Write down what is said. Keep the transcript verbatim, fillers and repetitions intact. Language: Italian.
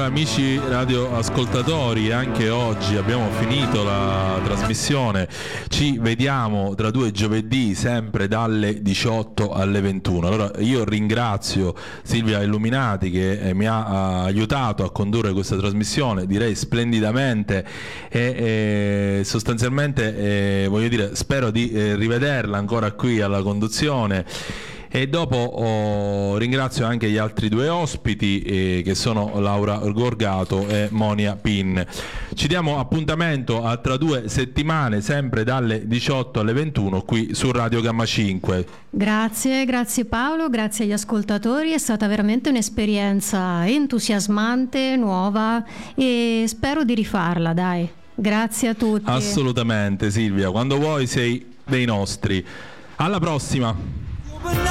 amici radioascoltatori, anche oggi abbiamo finito la trasmissione. Ci vediamo tra due giovedì, sempre dalle diciotto alle ventuno. Allora io ringrazio Silvia Illuminati che eh, mi ha aiutato a condurre questa trasmissione, direi splendidamente, e, e sostanzialmente eh, voglio dire, spero di eh, rivederla ancora qui alla conduzione. E dopo oh, ringrazio anche gli altri due ospiti eh, che sono Laura Gorgato e Monia Pin. Ci diamo appuntamento a tra due settimane, sempre dalle diciotto alle ventuno, qui su Radio Gamma cinque. Grazie, grazie Paolo, grazie agli ascoltatori, è stata veramente un'esperienza entusiasmante, nuova, e spero di rifarla, dai. Grazie a tutti. Assolutamente Silvia, quando vuoi sei dei nostri. Alla prossima.